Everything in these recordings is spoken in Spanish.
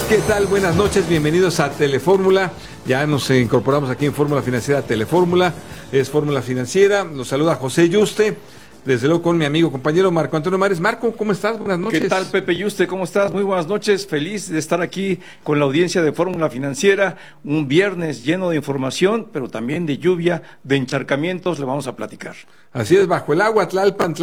¿Qué tal? Buenas noches, bienvenidos a Telefórmula. Ya nos incorporamos aquí en Fórmula Financiera Telefórmula. Es Fórmula Financiera. Nos saluda José Yuste. Desde luego con mi amigo, compañero Marco Antonio Mares. Marco, ¿cómo estás? Buenas noches. ¿Qué tal, Pepe Yuste? ¿Cómo estás? Muy buenas noches. Feliz de estar aquí con la audiencia de Fórmula Financiera. Un viernes lleno de información, pero también de lluvia, de encharcamientos. Le vamos a platicar. Así es, bajo el agua, Tlalpan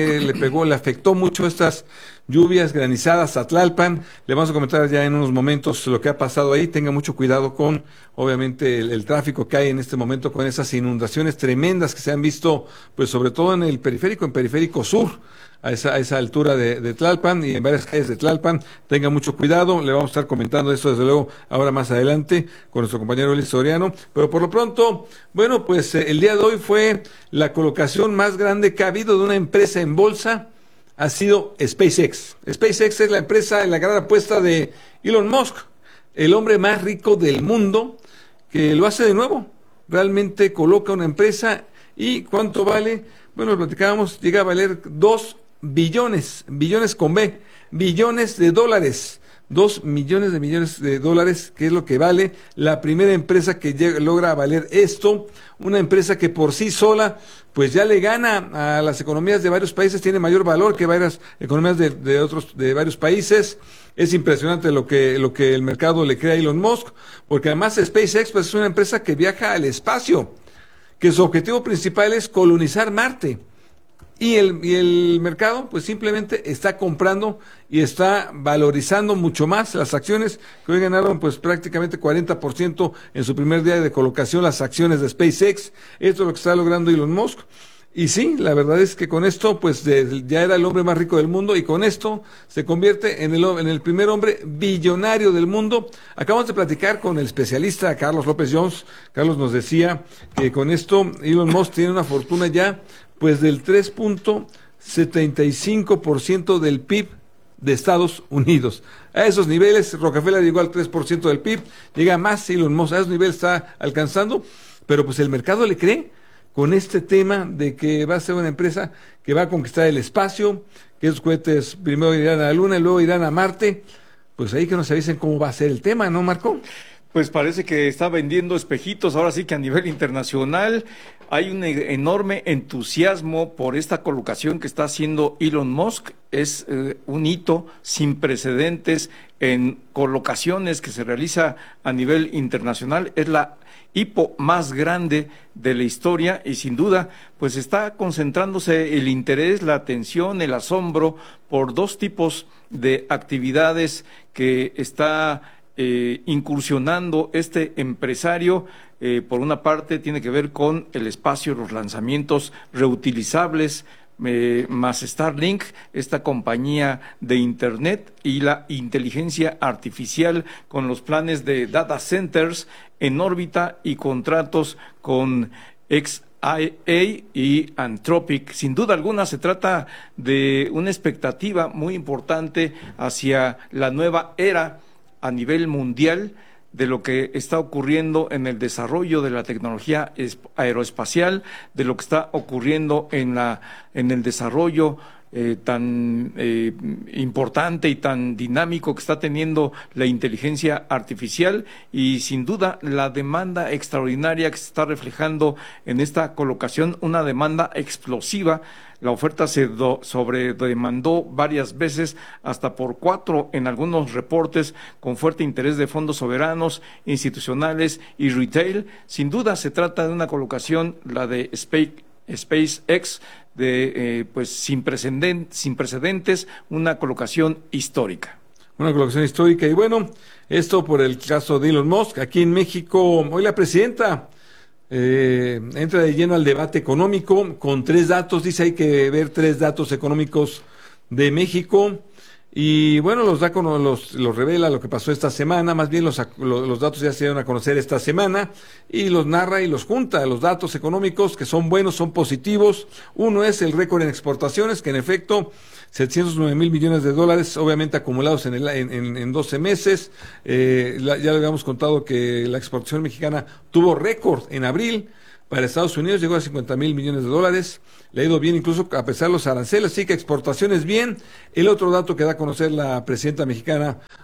le afectó mucho estas lluvias, granizadas a Tlalpan. Le vamos a comentar ya en unos momentos lo que ha pasado ahí. Tenga mucho cuidado con, obviamente, el tráfico que hay en este momento con esas inundaciones tremendas que se han visto, pues sobre todo en el periférico, en Periférico Sur, a esa altura de Tlalpan y en varias calles de Tlalpan. Tenga mucho cuidado, le vamos a estar comentando esto desde luego ahora más adelante con nuestro compañero Eli Soriano, pero por lo pronto, bueno, pues el día de hoy fue la colocación más grande que ha habido de una empresa en bolsa, ha sido SpaceX. SpaceX es la empresa, la gran apuesta de Elon Musk, el hombre más rico del mundo, que lo hace de nuevo, realmente coloca una empresa. ¿Y cuánto vale? Bueno, lo platicábamos, llega a valer 2 billones, billones con B, billones de dólares, 2 millones de dólares, que es lo que vale la primera empresa que logra valer esto, una empresa que por sí sola, pues ya le gana a las economías de varios países, tiene mayor valor que varias economías de varios países. Es impresionante lo que el mercado le crea a Elon Musk, porque además SpaceX pues es una empresa que viaja al espacio, que su objetivo principal es colonizar Marte. Y el mercado pues simplemente está comprando y está valorizando mucho más las acciones, que hoy ganaron pues prácticamente 40% en su primer día de colocación las acciones de SpaceX. Esto es lo que está logrando Elon Musk. Y sí, la verdad es que con esto pues ya era el hombre más rico del mundo y con esto se convierte en el primer hombre billonario del mundo. Acabamos de platicar con el especialista Carlos López Jones. Carlos nos decía que con esto Elon Musk tiene una fortuna ya pues del 3.75% del PIB de Estados Unidos. A esos niveles, Rockefeller llegó al 3% del PIB, llega más Elon Musk, a esos niveles está alcanzando, pero pues el mercado le cree con este tema de que va a ser una empresa que va a conquistar el espacio, que esos cohetes primero irán a la Luna y luego irán a Marte. Pues ahí que nos avisen cómo va a ser el tema, ¿no, Marco? Pues parece que está vendiendo espejitos, ahora sí que a nivel internacional hay un enorme entusiasmo por esta colocación que está haciendo Elon Musk. Es un hito sin precedentes en colocaciones que se realiza a nivel internacional. Es la hipo más grande de la historia y sin duda pues está concentrándose el interés, la atención, el asombro por dos tipos de actividades que está incursionando este empresario. Por una parte tiene que ver con el espacio, los lanzamientos reutilizables, más Starlink, esta compañía de internet, y la inteligencia artificial con los planes de data centers en órbita y contratos con XAI y Anthropic. Sin duda alguna se trata de una expectativa muy importante hacia la nueva era a nivel mundial de lo que está ocurriendo en el desarrollo de la tecnología aeroespacial, de lo que está ocurriendo en el desarrollo tan importante y tan dinámico que está teniendo la inteligencia artificial, y sin duda la demanda extraordinaria que se está reflejando en esta colocación, una demanda explosiva. La oferta se sobredemandó varias veces, hasta por 4 en algunos reportes, con fuerte interés de fondos soberanos, institucionales y retail. Sin duda se trata de una colocación, la de SpaceX, pues sin precedentes, una colocación histórica. Una colocación histórica. Y bueno, esto por el caso de Elon Musk. Aquí en México, hoy la presidenta entra de lleno al debate económico con 3 datos. Dice hay que ver 3 datos económicos de México. Y bueno, los revela lo que pasó esta semana. Más bien los datos ya se dieron a conocer esta semana y los narra y los junta. Los datos económicos que son buenos, son positivos. Uno es el récord en exportaciones, que en efecto 709,000 millones de dólares, obviamente acumulados en 12 meses. Ya le habíamos contado que la exportación mexicana tuvo récord en abril. Para Estados Unidos llegó a 50,000 millones de dólares. Le ha ido bien incluso a pesar de los aranceles, así que exportaciones bien. El otro dato que da a conocer la presidenta mexicana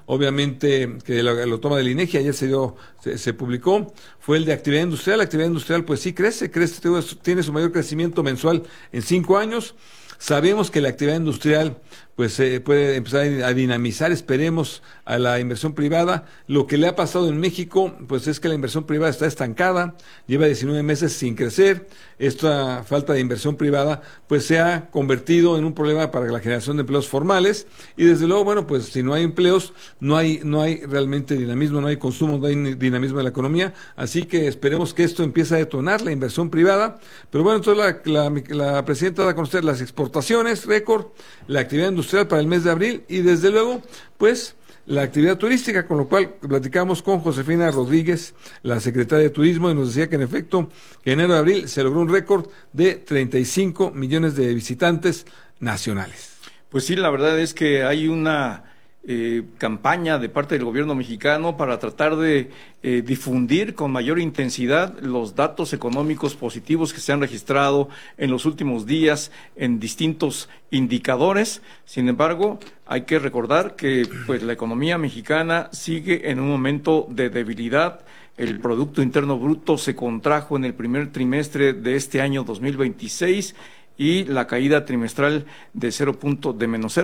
obviamente, que lo toma del INEGI, ayer se publicó, fue el de actividad industrial. La actividad industrial, pues sí crece, tiene su mayor crecimiento mensual en 5 años. Sabemos que la actividad industrial pues puede empezar a dinamizar, esperemos, a la inversión privada. Lo que le ha pasado en México, pues es que la inversión privada está estancada, lleva 19 meses sin crecer. Esta falta de inversión privada pues se ha convertido en un problema para la generación de empleos formales, y desde luego, bueno, pues si no hay empleos, no hay realmente dinamismo, no hay consumo, no hay dinamismo en la economía, así que esperemos que esto empiece a detonar la inversión privada. Pero bueno, entonces la presidenta da a conocer las exportaciones récord, la actividad industrial para el mes de abril y desde luego, pues, la actividad turística, con lo cual platicamos con Josefina Rodríguez, la secretaria de Turismo, y nos decía que en efecto, que en enero de abril se logró un récord de 35 millones de visitantes nacionales. Pues sí, la verdad es que hay una campaña de parte del gobierno mexicano para tratar de difundir con mayor intensidad los datos económicos positivos que se han registrado en los últimos días en distintos indicadores. Sin embargo, hay que recordar que pues la economía mexicana sigue en un momento de debilidad. El Producto Interno Bruto se contrajo en el primer trimestre de este año 2026 y la caída trimestral de menos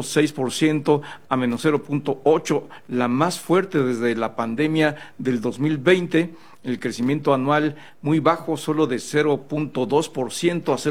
0.6% a menos 0.8%, la más fuerte desde la pandemia del 2020. El crecimiento anual muy bajo, solo de 0.2% a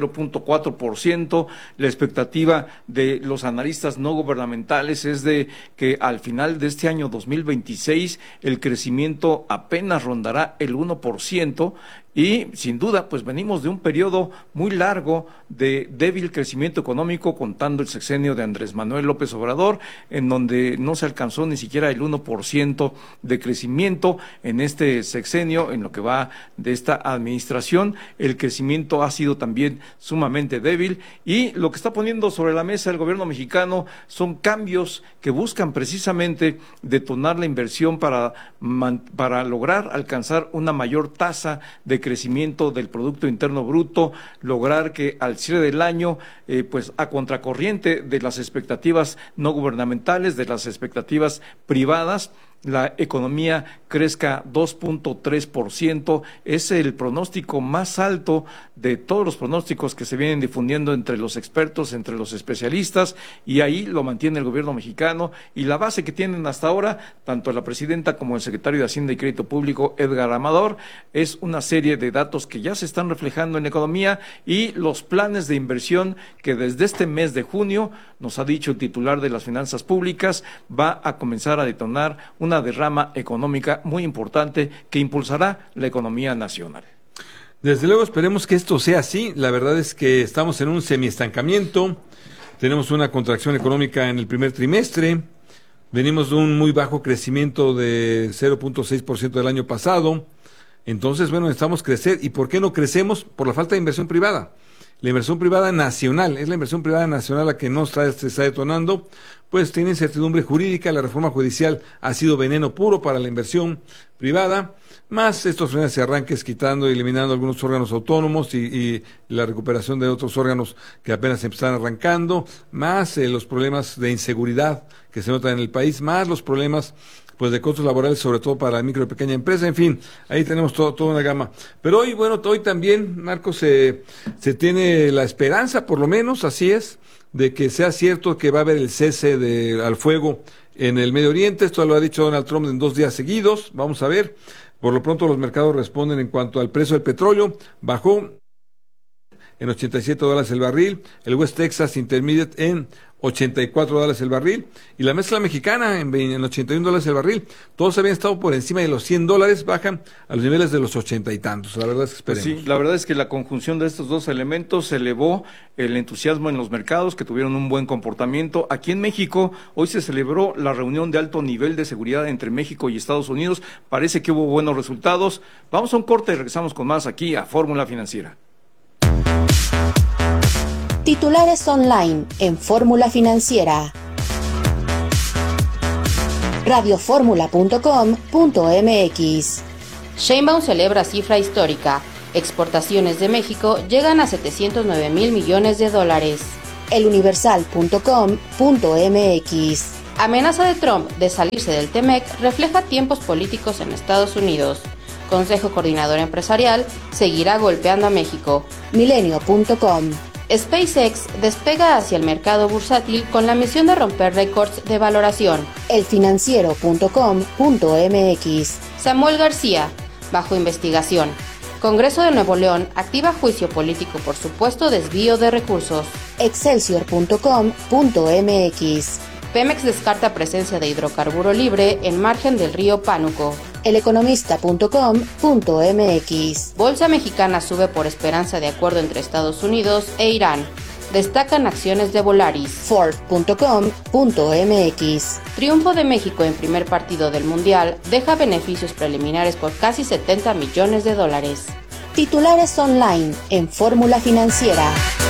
0.4%. La expectativa de los analistas no gubernamentales es de que al final de este año 2026 el crecimiento apenas rondará el 1%. Y sin duda, pues venimos de un periodo muy largo de débil crecimiento económico, contando el sexenio de Andrés Manuel López Obrador, en donde no se alcanzó ni siquiera el 1% de crecimiento. En este sexenio, en lo que va de esta administración, el crecimiento ha sido también sumamente débil, y lo que está poniendo sobre la mesa el gobierno mexicano son cambios que buscan precisamente detonar la inversión para lograr alcanzar una mayor tasa de crecimiento del Producto Interno Bruto, lograr que al cierre del año, pues a contracorriente de las expectativas no gubernamentales, de las expectativas privadas, la economía crezca 2.3%, es el pronóstico más alto de todos los pronósticos que se vienen difundiendo entre los expertos, entre los especialistas, y ahí lo mantiene el gobierno mexicano, y la base que tienen hasta ahora, tanto la presidenta como el secretario de Hacienda y Crédito Público, Edgar Amador, es una serie de datos que ya se están reflejando en la economía y los planes de inversión que desde este mes de junio, nos ha dicho el titular de las finanzas públicas, va a comenzar a detonar una derrama económica muy importante que impulsará la economía nacional. Desde luego esperemos que esto sea así. La verdad es que estamos en un semiestancamiento, tenemos una contracción económica en el primer trimestre, venimos de un muy bajo crecimiento de 0.6% del año pasado. Entonces, bueno, necesitamos crecer. ¿Y por qué no crecemos? Por la falta de inversión privada. La inversión privada nacional, es la inversión privada nacional la que no se está detonando, pues tiene incertidumbre jurídica. La reforma judicial ha sido veneno puro para la inversión privada, más estos frenos y arranques quitando y eliminando algunos órganos autónomos y la recuperación de otros órganos que apenas se están arrancando, más los problemas de inseguridad que se notan en el país, más los problemas pues de costos laborales, sobre todo para la micro y pequeña empresa. En fin, ahí tenemos toda una gama. Pero hoy, bueno, hoy también, Marcos, se tiene la esperanza, por lo menos, así es, de que sea cierto que va a haber el cese al fuego en el Medio Oriente. Esto lo ha dicho Donald Trump en 2 días seguidos. Vamos a ver. Por lo pronto los mercados responden en cuanto al precio del petróleo. Bajó en $87 el barril. El West Texas Intermediate en $84 el barril, y la mezcla mexicana en $81 el barril. Todos habían estado por encima de los $100, bajan a los niveles de los 80 y tantos. La verdad es que esperemos. Sí, la verdad es que la conjunción de estos dos elementos elevó el entusiasmo en los mercados, que tuvieron un buen comportamiento. Aquí en México, hoy se celebró la reunión de alto nivel de seguridad entre México y Estados Unidos. Parece que hubo buenos resultados. Vamos a un corte y regresamos con más aquí a Fórmula Financiera. Titulares online en Fórmula Financiera. radioformula.com.mx. Sheinbaum celebra cifra histórica. Exportaciones de México llegan a $709,000 millones. eluniversal.com.mx. Amenaza de Trump de salirse del TEMEC refleja tiempos políticos en Estados Unidos. Consejo Coordinador Empresarial seguirá golpeando a México. Milenio.com. SpaceX despega hacia el mercado bursátil con la misión de romper récords de valoración. Elfinanciero.com.mx. Samuel García, bajo investigación. Congreso de Nuevo León activa juicio político por supuesto desvío de recursos. Excelsior.com.mx. Pemex descarta presencia de hidrocarburo libre en margen del río Pánuco. Eleconomista.com.mx. Bolsa mexicana sube por esperanza de acuerdo entre Estados Unidos e Irán. Destacan acciones de Volaris. Ford.com.mx. Triunfo de México en primer partido del Mundial deja beneficios preliminares por casi $70 millones. Titulares online en Fórmula Financiera.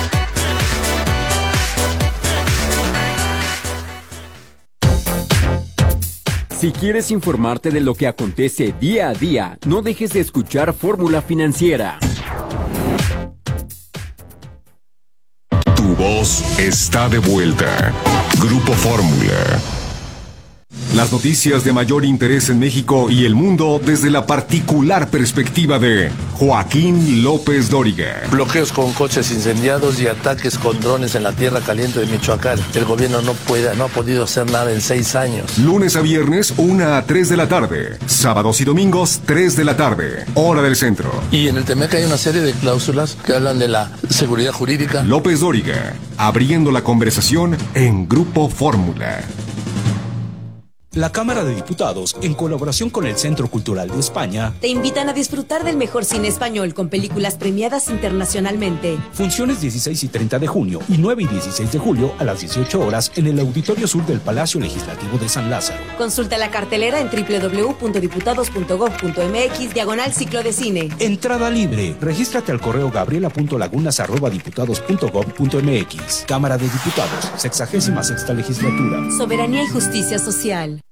Si quieres informarte de lo que acontece día a día, no dejes de escuchar Fórmula Financiera. Tu voz está de vuelta. Grupo Fórmula. Las noticias de mayor interés en México y el mundo desde la particular perspectiva de Joaquín López Dóriga. Bloqueos con coches incendiados y ataques con drones en la tierra caliente de Michoacán. El gobierno no ha podido hacer nada en 6 años. Lunes a viernes, 1 a 3 de la tarde. Sábados y domingos, 3 de la tarde. Hora del centro. Y en el TEMEC hay una serie de cláusulas que hablan de la seguridad jurídica. López Dóriga, abriendo la conversación en Grupo Fórmula. La Cámara de Diputados, en colaboración con el Centro Cultural de España, te invitan a disfrutar del mejor cine español con películas premiadas internacionalmente. Funciones 16 y 30 de junio y 9 y 16 de julio a las 18 horas en el Auditorio Sur del Palacio Legislativo de San Lázaro. Consulta la cartelera en www.diputados.gov.mx/ciclo de cine. Entrada libre. Regístrate al correo gabriela.lagunas@diputados.gov.mx. Cámara de Diputados, 66ª legislatura. Soberanía y justicia social.